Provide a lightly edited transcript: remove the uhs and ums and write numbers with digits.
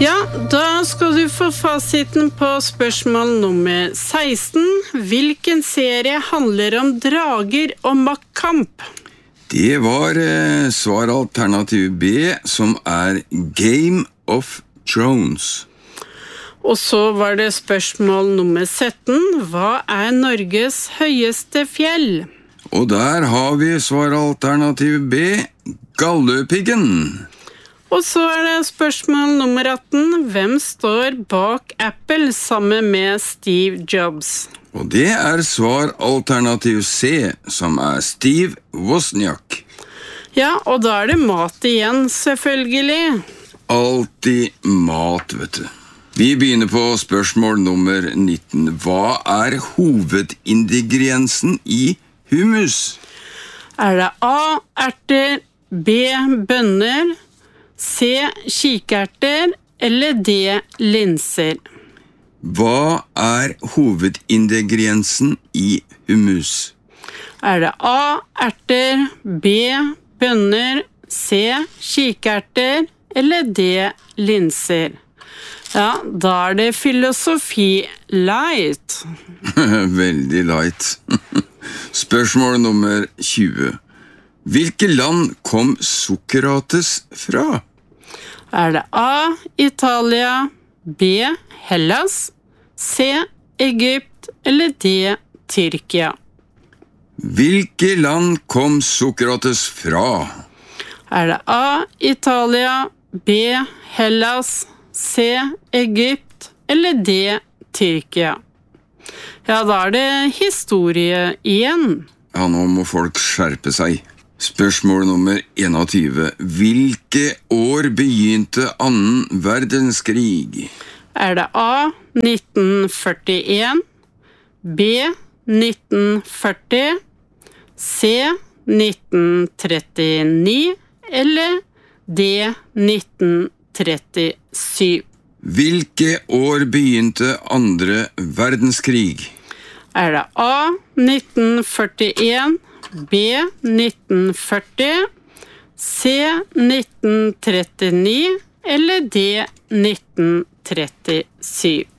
Ja, da skal du få fasiten på spørsmål nummer 16. Hvilken serie handler om drager og maktkamp? Det var svaralternativ B, som Game of Thrones. Og så var det spørsmål nummer 17. Hva Norges høyeste fjell? Og der har vi svaralternativ B, Galdhøpiggen. Og så det spørsmål nummer 18. Hvem står bak Apple sammen med Steve Jobs? Og det svaralternativ C, som Steve Wozniak. Ja, og da det mat igjen, selvfølgelig. Alltid mat, vet du. Vi begynner på spørsmål nummer 19. Hva hovedingrediensen i hummus? Det A, erter, B, bønner, C, kikerter, eller D, linser? Hva hovedingrediensen i hummus? Det A, erter, B, bønner, C, kikerter, eller D, linser? Ja, da det filosofi light. Veldig light. Spørsmål nummer 20. Hvilke land kom Sokrates fra? Det A, Italia, B, Hellas, C, Egypt, eller D, Tyrkia? Hvilke land kom Sokrates fra? Det A, Italia, B, Hellas, C, Egypt, eller D, Tyrkia? Ja, da det historie igjen. Ja, nå må folk skjerpe seg. Spørsmål nummer 21. Hvilke år begynte annen verdenskrig? Det A, 1941, B, 1940, C, 1939, eller D, 1937? Hvilke år begynte andre verdenskrig? Det A, 1941, B, 1940, C, 1939, eller D, 1937?